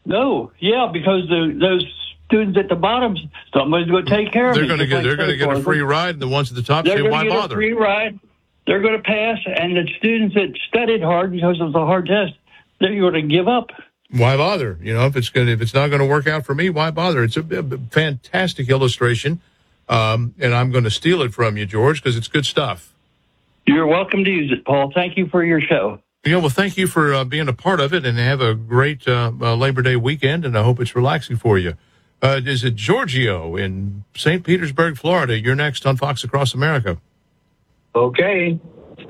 No, yeah, because those students at the bottom, somebody's going to take care of They're them. going to get a free ride, and the ones at the top say, why bother? A free ride. They're going to pass, and the students that studied hard because of the hard test, they're going to give up. Why bother? If it's not going to work out for me, why bother? It's a fantastic illustration, and I'm going to steal it from you, George, because it's good stuff. You're welcome to use it, Paul. Thank you for your show. Yeah, well, thank you for being a part of it, and have a great Labor Day weekend, and I hope it's relaxing for you. Is it Giorgio in St. Petersburg, Florida? You're next on Fox Across America. Okay.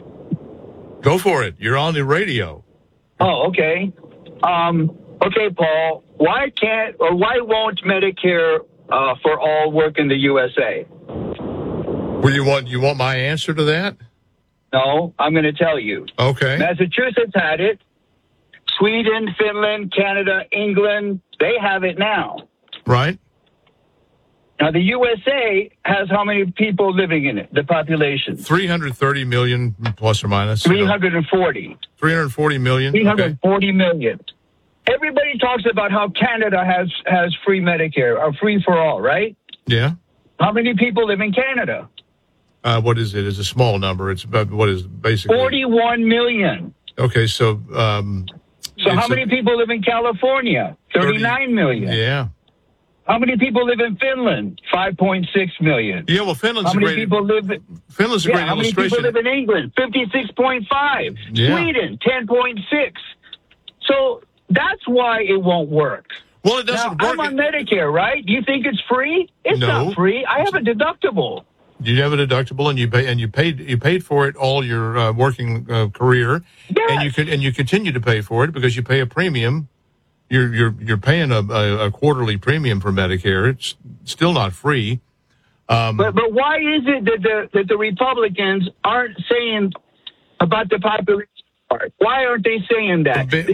Go for it. You're on the radio. Oh, okay. Okay, Paul. Why won't Medicare for all work in the USA? Well, you want my answer to that? No, I'm going to tell you. Okay. Massachusetts had it. Sweden, Finland, Canada, England, they have it now. Right. Now, the USA has how many people living in it, the population? 330 million, plus or minus. 340. 340 million. 340 million. Everybody talks about how Canada has free Medicare, or free for all, right? Yeah. How many people live in Canada? What is it? It's a small number. It's about what is basically 41 million. Okay, so how many people live in California? 39 million. Yeah. How many people live in Finland? 5.6 million. Yeah, well, Finland's a great illustration. How many people live in England? 56.5. Yeah. Sweden, 10.6. So that's why it won't work. Well, it doesn't work. I'm on Medicare, right? Do you think it's free? It's not free. I have a deductible. You have a deductible, and you paid for it all your working career, yes. and you continue to pay for it because you pay a premium. You're paying a quarterly premium for Medicare. It's still not free. But why is it that the Republicans aren't saying about the population part? Why aren't they saying that? The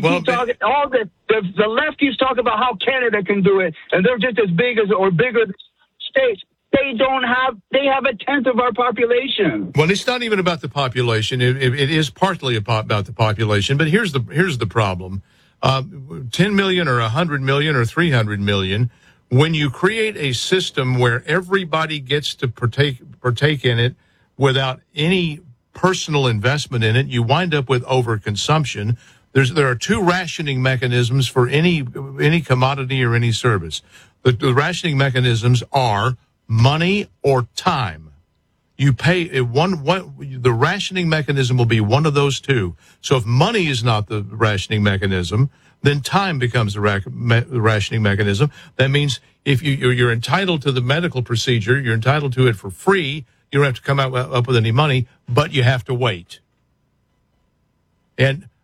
lefties talk about how Canada can do it, and they're just as big as or bigger states. They have a tenth of our population. Well, it's not even about the population. It is partly about the population, but here's the problem. 10 million or 100 million or 300 million, when you create a system where everybody gets to partake in it without any personal investment in it, you wind up with overconsumption. There are two rationing mechanisms for any commodity or any service. The rationing mechanisms are money or time. You pay the rationing mechanism will be one of those two. So if money is not the rationing mechanism, then time becomes the rationing mechanism. That means if you're entitled to the medical procedure, you're entitled to it for free. You don't have to come up with any money, but you have to wait. And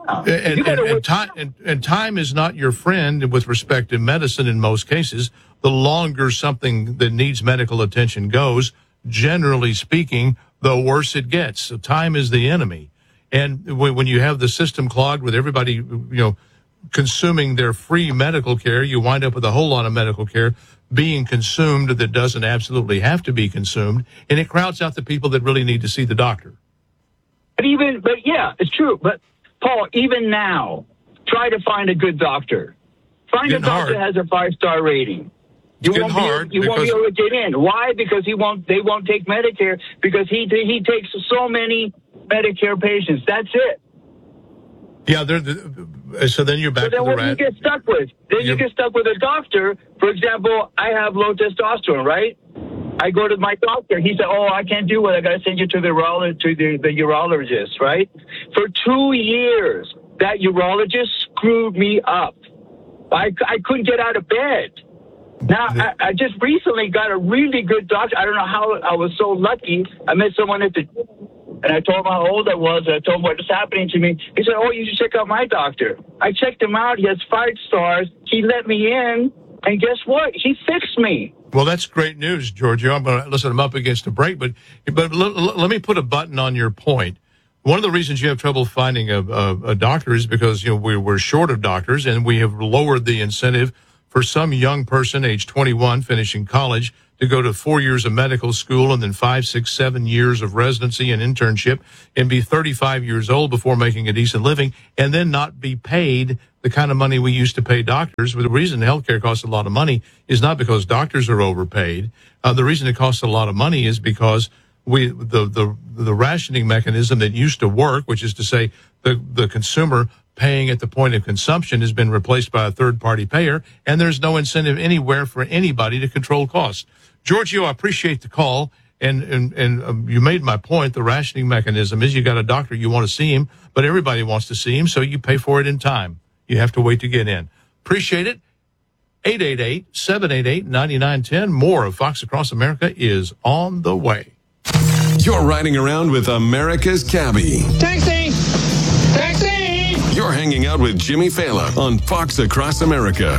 time is not your friend with respect to medicine in most cases. The longer something that needs medical attention goes, generally speaking, the worse it gets. So time is the enemy. And when you have the system clogged with everybody, consuming their free medical care, you wind up with a whole lot of medical care being consumed that doesn't absolutely have to be consumed, and it crowds out the people that really need to see the doctor. But yeah, it's true. But Paul, even now, try to find a good doctor. Find a doctor that has a 5-star rating. You won't be able to get in. Why? Because they won't take Medicare because he takes so many Medicare patients. That's it. Yeah, so then you're back to the rat. What do you get stuck with? You get stuck with a doctor. For example, I have low testosterone, right? I go to my doctor. He said, "Oh, I can't do it. I got to send you to the urologist, right?" For 2 years, that urologist screwed me up. I couldn't get out of bed. Now, I just recently got a really good doctor. I don't know how I was so lucky. I met someone at the gym, and I told him how old I was, and I told him what was happening to me. He said, "Oh, you should check out my doctor." I checked him out. He has 5 stars. He let me in, and guess what? He fixed me. Well, that's great news, Giorgio. I'm up against a break, but let me put a button on your point. One of the reasons you have trouble finding a doctor is because we're short of doctors, and we have lowered the incentive for some young person, age 21, finishing college, to go to 4 years of medical school and then 5, 6, 7 years of residency and internship and be 35 years old before making a decent living and then not be paid the kind of money we used to pay doctors. The reason healthcare costs a lot of money is not because doctors are overpaid. The reason it costs a lot of money is because the rationing mechanism that used to work, which is to say the consumer paying at the point of consumption, has been replaced by a third-party payer, and there's no incentive anywhere for anybody to control costs. Giorgio, I appreciate the call, and you made my point. The rationing mechanism is you got a doctor, you want to see him, but everybody wants to see him, so you pay for it in time. You have to wait to get in. Appreciate it. 888-788-9910. More of Fox Across America is on the way. You're riding around with America's Cabbie. Taxi! Taxi! You're hanging out with Jimmy Fallon on Fox Across America.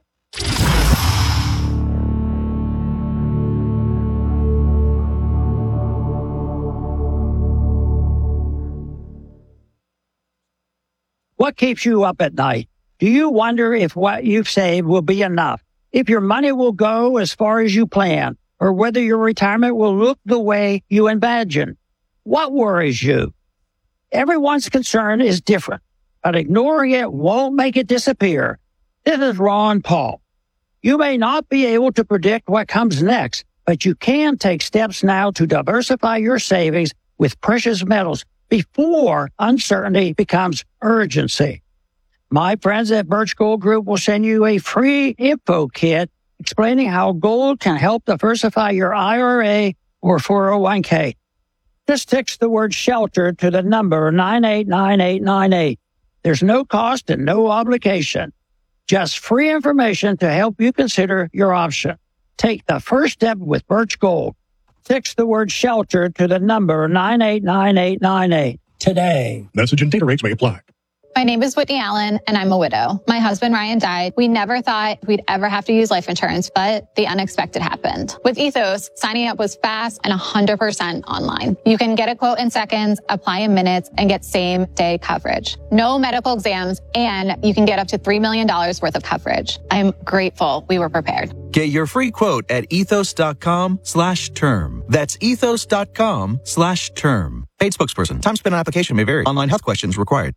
What keeps you up at night? Do you wonder if what you've saved will be enough? If your money will go as far as you plan? Or whether your retirement will look the way you imagine? What worries you? Everyone's concern is different, but ignoring it won't make it disappear. This is Ron Paul. You may not be able to predict what comes next, but you can take steps now to diversify your savings with precious metals before uncertainty becomes urgency. My friends at Birch Gold Group will send you a free info kit explaining how gold can help diversify your IRA or 401k. Just text the word shelter to the number 989898. There's no cost and no obligation. Just free information to help you consider your option. Take the first step with Birch Gold. Text the word shelter to the number 989898 today. Message and data rates may apply. My name is Whitney Allen, and I'm a widow. My husband, Ryan, died. We never thought we'd ever have to use life insurance, but the unexpected happened. With Ethos, signing up was fast and 100% online. You can get a quote in seconds, apply in minutes, and get same-day coverage. No medical exams, and you can get up to $3 million worth of coverage. I'm grateful we were prepared. Get your free quote at ethos.com/term. That's ethos.com/term. Paid spokesperson. Time spent on application may vary. Online health questions required.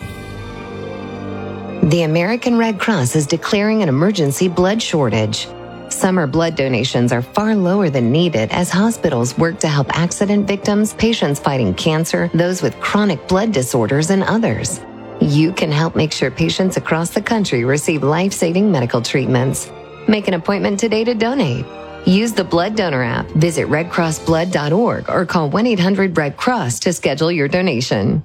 The American Red Cross is declaring an emergency blood shortage. Summer blood donations are far lower than needed as hospitals work to help accident victims, patients fighting cancer, those with chronic blood disorders, and others. You can help make sure patients across the country receive life-saving medical treatments. Make an appointment today to donate. Use the Blood Donor app, visit redcrossblood.org, or call 1-800-RED-CROSS to schedule your donation.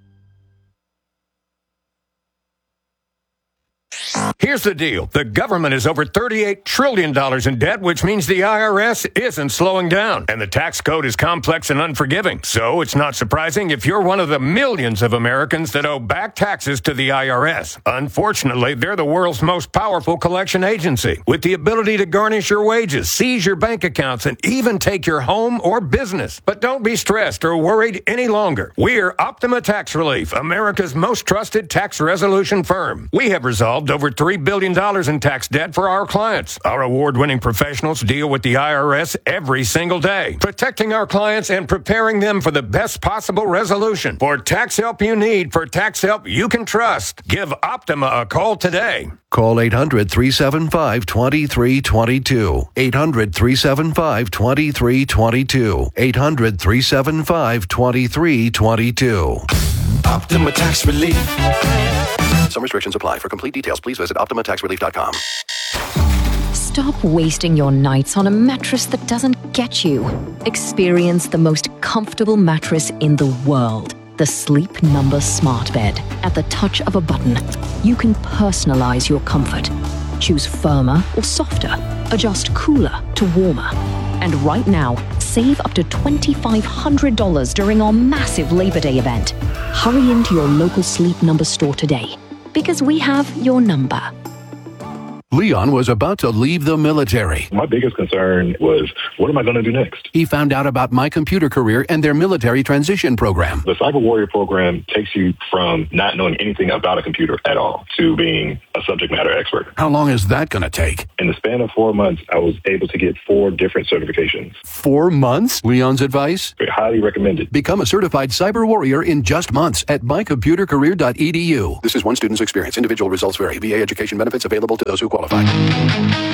Here's the deal. The government is over $38 trillion in debt, which means the IRS isn't slowing down. And the tax code is complex and unforgiving. So it's not surprising if you're one of the millions of Americans that owe back taxes to the IRS. Unfortunately, they're the world's most powerful collection agency, with the ability to garnish your wages, seize your bank accounts, and even take your home or business. But don't be stressed or worried any longer. We're Optima Tax Relief, America's most trusted tax resolution firm. We have resolved over $3 billion in tax debt for our clients. Our award-winning professionals deal with the IRS every single day, protecting our clients and preparing them for the best possible resolution. For tax help you need, for tax help you can trust, give Optima a call today. Call 800-375-2322. 800-375-2322. 800-375-2322. Optima Tax Relief. Some restrictions apply. For complete details, please visit OptimaTaxRelief.com. Stop wasting your nights on a mattress that doesn't get you. Experience the most comfortable mattress in the world. The Sleep Number Smart Bed. At the touch of a button, you can personalize your comfort. Choose firmer or softer. Adjust cooler to warmer. And right now, save up to $2,500 during our massive Labor Day event. Hurry into your local Sleep Number store today, because we have your number. Leon was about to leave the military. My biggest concern was, what am I going to do next? He found out about My Computer Career and their military transition program. The Cyber Warrior program takes you from not knowing anything about a computer at all to being a subject matter expert. How long is that going to take? In the span of 4 months, I was able to get 4 different certifications. 4 months? Leon's advice? Highly recommended. Become a certified cyber warrior in just months at mycomputercareer.edu. This is one student's experience. Individual results vary. VA education benefits available to those who qualify.